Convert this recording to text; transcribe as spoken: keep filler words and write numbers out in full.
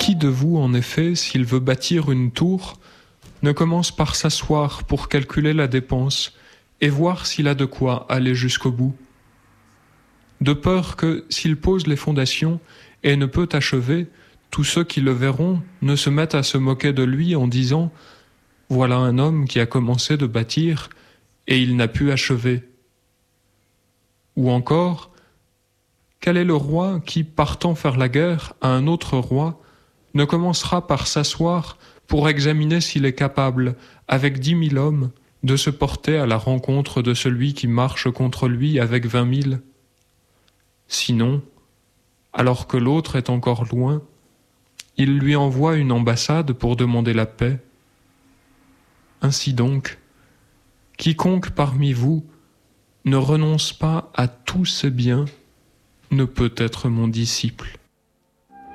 Qui de vous, en effet, s'il veut bâtir une tour, ne commence par s'asseoir pour calculer la dépense et voir s'il a de quoi aller jusqu'au bout? De peur que, s'il pose les fondations et ne peut achever, tous ceux qui le verront ne se mettent à se moquer de lui en disant « Voilà un homme qui a commencé de bâtir et il n'a pu achever. » Ou encore « Quel est le roi qui, partant faire la guerre à un autre roi, ne commencera par s'asseoir pour examiner s'il est capable, avec dix mille hommes, de se porter à la rencontre de celui qui marche contre lui avec vingt mille? Sinon, alors que l'autre est encore loin, il lui envoie une ambassade pour demander la paix. Ainsi donc, quiconque parmi vous ne renonce pas à tous ses biens ne peut être mon disciple.